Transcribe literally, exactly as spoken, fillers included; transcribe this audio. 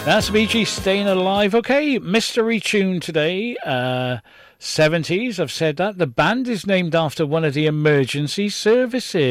That's Bee Gees Staying Alive. Okay, mystery tune today. Uh, seventies, I've said that. The band is named after one of the emergency services.